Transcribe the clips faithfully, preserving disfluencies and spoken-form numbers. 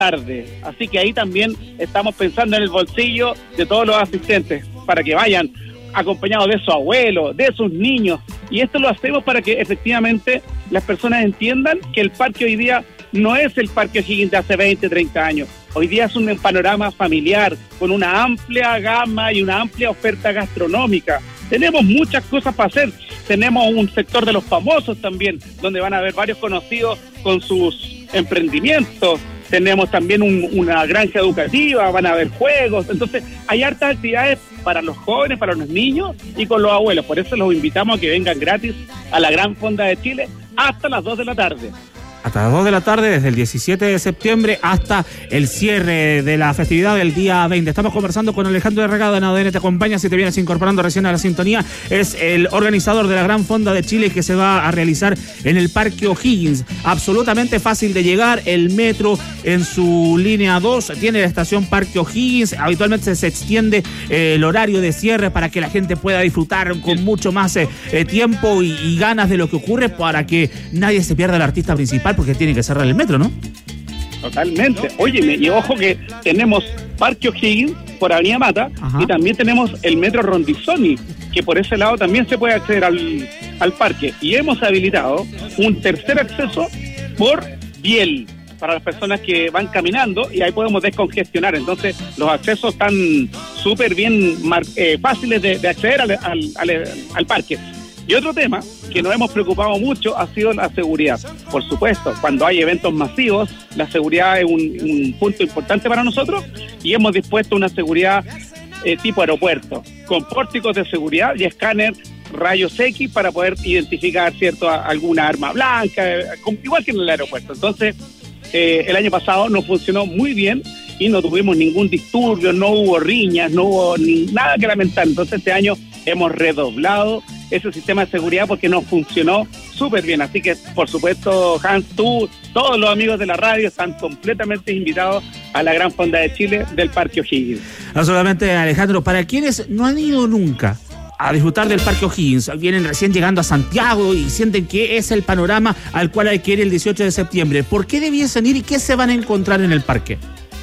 tarde. Así que ahí también estamos pensando en el bolsillo de todos los asistentes, para que vayan acompañados de su abuelo, de sus niños. Y esto lo hacemos para que efectivamente las personas entiendan que el parque hoy día no es el Parque O'Higgins de hace veinte, treinta años. Hoy día es un panorama familiar, con una amplia gama y una amplia oferta gastronómica. Tenemos muchas cosas para hacer. Tenemos un sector de los famosos también, donde van a haber varios conocidos con sus emprendimientos. Tenemos también un, una granja educativa, van a haber juegos. Entonces, hay hartas actividades para los jóvenes, para los niños y con los abuelos. Por eso los invitamos a que vengan gratis a la Gran Fonda de Chile hasta las dos de la tarde. Hasta las dos de la tarde, desde el diecisiete de septiembre hasta el cierre de la festividad del día veinte. Estamos conversando con Alejandro Herragada en A D N Te Acompaña. Si te vienes incorporando recién a la sintonía, es el organizador de la Gran Fonda de Chile que se va a realizar en el Parque O'Higgins. Absolutamente fácil de llegar. El metro en su línea dos tiene la estación Parque O'Higgins. Habitualmente se extiende eh, el horario de cierre para que la gente pueda disfrutar con mucho más eh, eh, tiempo y, y ganas de lo que ocurre, para que nadie se pierda el artista principal, porque tiene que cerrar el metro, ¿no? Totalmente. Óyeme, y ojo que tenemos Parque O'Higgins por Avenida Mata. Ajá. Y también tenemos el metro Rondizoni, que por ese lado también se puede acceder al, al parque. Y hemos habilitado un tercer acceso por Biel, para las personas que van caminando, y ahí podemos descongestionar. Entonces, los accesos están súper bien mar- eh, fáciles de, de acceder al, al, al, al parque. Y otro tema que nos hemos preocupado mucho ha sido la seguridad. Por supuesto, cuando hay eventos masivos, la seguridad es un, un punto importante para nosotros, y hemos dispuesto una seguridad eh, tipo aeropuerto, con pórticos de seguridad y escáner rayos X para poder identificar, ¿cierto?, a, alguna arma blanca, como, igual que en el aeropuerto. Entonces, eh, el año pasado nos funcionó muy bien y no tuvimos ningún disturbio, no hubo riñas, no hubo ni, nada que lamentar. Entonces, este año hemos redoblado ese sistema de seguridad porque nos funcionó súper bien. Así que, por supuesto, Hans, tú, todos los amigos de la radio están completamente invitados a la Gran Fonda de Chile del Parque O'Higgins. Absolutamente, Alejandro. Para quienes no han ido nunca a disfrutar del Parque O'Higgins, vienen recién llegando a Santiago y sienten que es el panorama al cual hay que ir el dieciocho de septiembre, ¿por qué debiesen ir y qué se van a encontrar en el parque?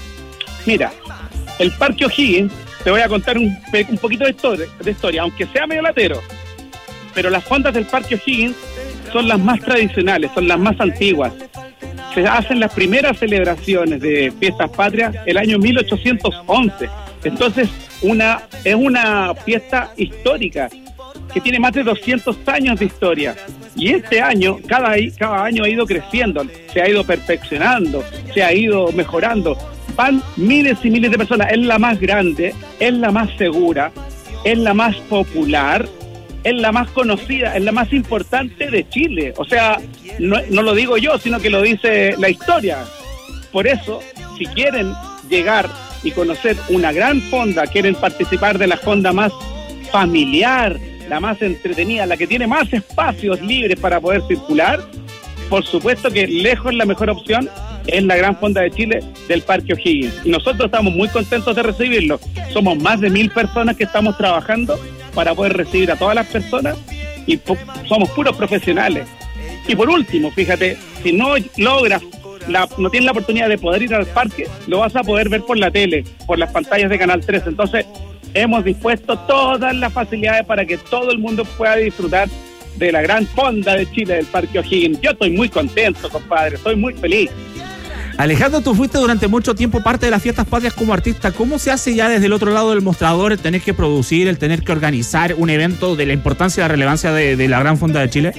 Mira, el Parque O'Higgins, te voy a contar un, un poquito de historia, de historia, aunque sea medio latero, pero las fondas del Parque O'Higgins son las más tradicionales, son las más antiguas. Se hacen las primeras celebraciones de fiestas patrias el año mil ochocientos once. Entonces, una es una fiesta histórica que tiene más de doscientos años de historia. Y este año, cada, cada año ha ido creciendo, se ha ido perfeccionando, se ha ido mejorando. Van miles y miles de personas. Es la más grande, es la más segura, es la más popular, es la más conocida, es la más importante de Chile. O sea, no, no lo digo yo, sino que lo dice la historia. Por eso, si quieren llegar y conocer una gran fonda, quieren participar de la fonda más familiar, la más entretenida, la que tiene más espacios libres para poder circular, por supuesto que lejos la mejor opción es la Gran Fonda de Chile del Parque O'Higgins. Y nosotros estamos muy contentos de recibirlo. Somos más de mil personas que estamos trabajando para poder recibir a todas las personas, y po- somos puros profesionales. Y por último, fíjate, si no logras, la, no tienes la oportunidad de poder ir al parque, lo vas a poder ver por la tele, por las pantallas de Canal tres. Entonces, hemos dispuesto todas las facilidades para que todo el mundo pueda disfrutar de la Gran Fonda de Chile del Parque O'Higgins. Yo estoy muy contento, compadre, estoy muy feliz. Alejandro, tú fuiste durante mucho tiempo parte de las fiestas patrias como artista. ¿Cómo se hace ya desde el otro lado del mostrador el tener que producir, el tener que organizar un evento de la importancia y la relevancia de, de la Gran Fonda de Chile?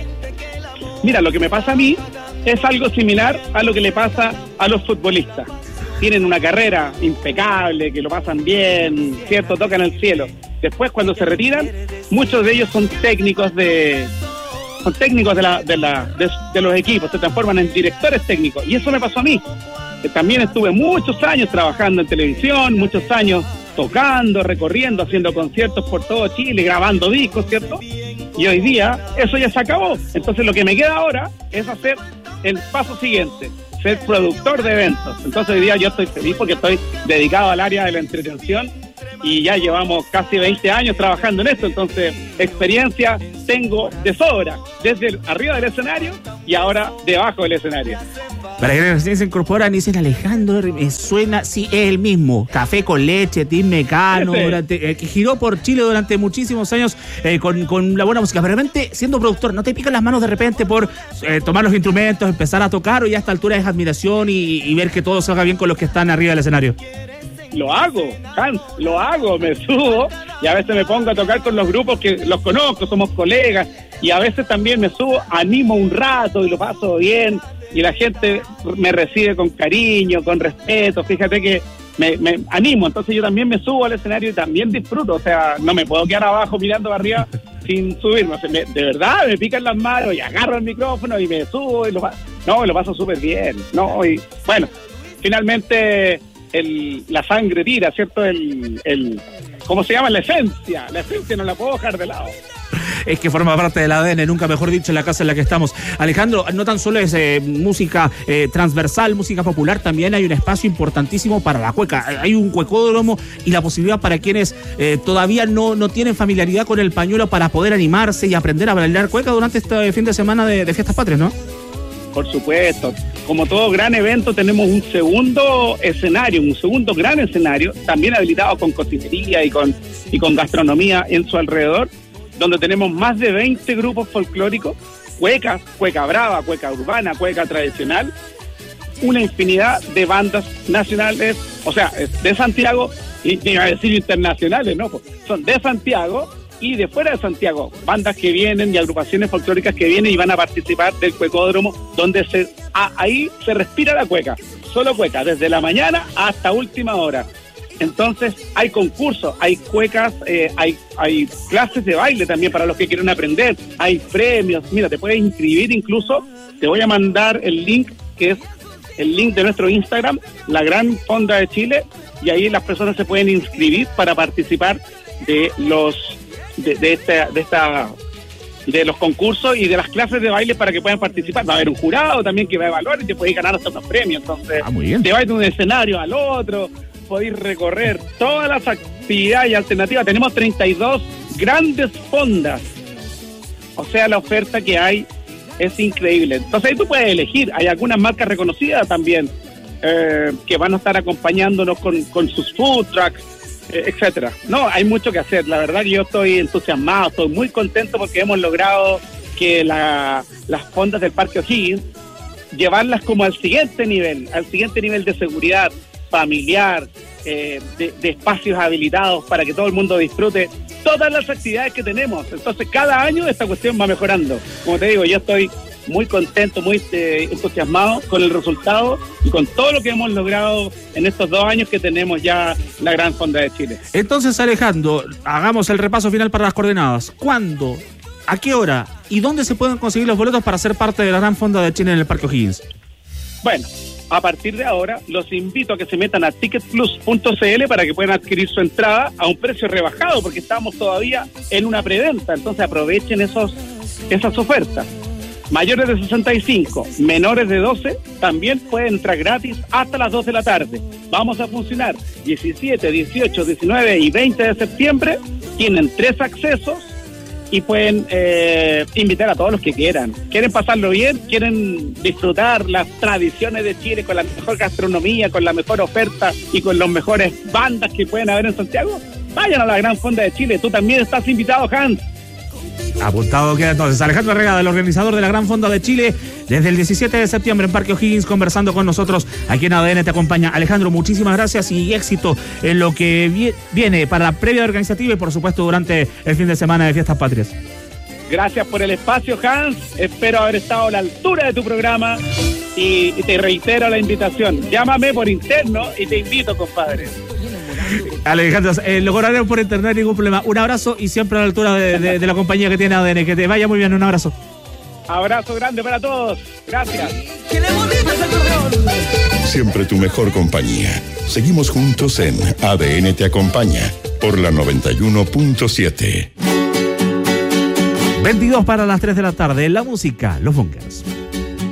Mira, lo que me pasa a mí es algo similar a lo que le pasa a los futbolistas. Tienen una carrera impecable, que lo pasan bien, ¿cierto? Tocan el cielo. Después, cuando se retiran, muchos de ellos son técnicos de... son técnicos de, la, de, la, de, de los equipos, se transforman en directores técnicos. Y eso me pasó a mí. Que también estuve muchos años trabajando en televisión, muchos años tocando, recorriendo, haciendo conciertos por todo Chile, grabando discos, ¿cierto? Y hoy día eso ya se acabó. Entonces lo que me queda ahora es hacer el paso siguiente, ser productor de eventos. Entonces hoy día yo estoy feliz porque estoy dedicado al área de la entretención y ya llevamos casi veinte años trabajando en esto. Entonces, experiencia tengo de sobra, desde el, arriba del escenario y ahora debajo del escenario. Para que recién se incorporan, dicen Alejandro, me suena, sí, es el mismo. Café con leche, Tim Mecano, durante, eh, que giró por Chile durante muchísimos años eh, con, con la buena música. Pero realmente, siendo productor, ¿no te pican las manos de repente por eh, tomar los instrumentos, empezar a tocar, o ya a esta altura es admiración y, y ver que todo salga bien con los que están arriba del escenario? Lo hago, Hans, lo hago, me subo y a veces me pongo a tocar con los grupos que los conozco, somos colegas, y a veces también me subo, animo un rato y lo paso bien, y la gente me recibe con cariño, con respeto. Fíjate que me, me animo, entonces yo también me subo al escenario y también disfruto, o sea, no me puedo quedar abajo mirando para arriba sin subirme, o sea, me, de verdad me pican las manos y agarro el micrófono y me subo y lo, no, lo paso súper bien, no, y bueno, finalmente el, la sangre tira, ¿cierto? El, el, ¿cómo se llama? La esencia, la esencia no la puedo dejar de lado. Es que forma parte del A D N, nunca mejor dicho, en la casa en la que estamos. Alejandro, no tan solo es eh, música eh, transversal, música popular, también hay un espacio importantísimo para la cueca. Hay un cuecódromo y la posibilidad para quienes eh, todavía no, no tienen familiaridad con el pañuelo para poder animarse y aprender a bailar cueca durante este fin de semana de, de Fiestas Patrias, ¿no? Por supuesto. Como todo gran evento, tenemos un segundo escenario, un segundo gran escenario, también habilitado con cocinería y con, y con gastronomía en su alrededor, donde tenemos más de veinte grupos folclóricos, cuecas, cueca brava, cueca urbana, cueca tradicional, una infinidad de bandas nacionales, o sea, de Santiago, y iba a decir internacionales, ¿no? Son de Santiago y de fuera de Santiago, bandas que vienen y agrupaciones folclóricas que vienen y van a participar del cuecódromo, donde se a, ahí se respira la cueca, solo cueca, desde la mañana hasta última hora. Entonces hay concursos, hay cuecas, eh, hay, hay clases de baile también para los que quieren aprender, hay premios. Mira, te puedes inscribir incluso, te voy a mandar el link, que es el link de nuestro Instagram, La Gran Fonda de Chile, y ahí las personas se pueden inscribir para participar de los de, de esta de esta de los concursos y de las clases de baile para que puedan participar. Va a haber un jurado también que va a evaluar y te puedes ganar hasta unos premios. Entonces, ah, muy bien. Te vas de un escenario al otro, podéis recorrer todas las actividades alternativas. Tenemos treinta y dos grandes fondas. O sea, la oferta que hay es increíble. Entonces ahí tú puedes elegir. Hay algunas marcas reconocidas también eh, que van a estar acompañándonos con, con sus food trucks, eh, etcétera. No, hay mucho que hacer. La verdad que yo estoy entusiasmado, estoy muy contento porque hemos logrado que la, las fondas del Parque O'Higgins llevarlas como al siguiente nivel, al siguiente nivel de seguridad familiar, eh, de, de espacios habilitados para que todo el mundo disfrute todas las actividades que tenemos. Entonces cada año esta cuestión va mejorando. Como te digo, yo estoy muy contento, muy eh, entusiasmado con el resultado y con todo lo que hemos logrado en estos dos años que tenemos ya la Gran Fonda de Chile. Entonces, Alejandro, hagamos el repaso final para las coordenadas. ¿Cuándo, a qué hora y dónde se pueden conseguir los boletos para ser parte de la Gran Fonda de Chile en el Parque O'Higgins? Bueno, a partir de ahora los invito a que se metan a ticket plus punto c l para que puedan adquirir su entrada a un precio rebajado, porque estamos todavía en una preventa. Entonces aprovechen esos esas ofertas. Mayores de sesenta y cinco, menores de doce, también pueden entrar gratis hasta las dos de la tarde. Vamos a funcionar diecisiete, dieciocho, diecinueve y veinte de septiembre. Tienen tres accesos y pueden eh, invitar a todos los que quieran. ¿Quieren pasarlo bien? ¿Quieren disfrutar las tradiciones de Chile con la mejor gastronomía, con la mejor oferta y con las mejores bandas que pueden haber en Santiago? Vayan a la Gran Fonda de Chile. Tú también estás invitado, Hans. Apuntado queda entonces Alejandro Regada, el organizador de la Gran Fonda de Chile, desde el diecisiete de septiembre en Parque O'Higgins, conversando con nosotros aquí en A D N Te Acompaña. Alejandro, muchísimas gracias y éxito en lo que viene para la previa organizativa y por supuesto durante el fin de semana de Fiestas Patrias. Gracias por el espacio, Hans. Espero haber estado a la altura de tu programa y, y te reitero la invitación. Llámame por interno y te invito, compadre. Alejandro, eh, lo cobraremos por internet, ningún problema. Un abrazo y siempre a la altura de, de, de la compañía que tiene A D N. Que te vaya muy bien, un abrazo. Abrazo grande para todos. Gracias. Siempre tu mejor compañía. Seguimos juntos en A D N Te Acompaña por la noventa y uno punto siete. veintidós para las tres de la tarde. La música, los Bunkers.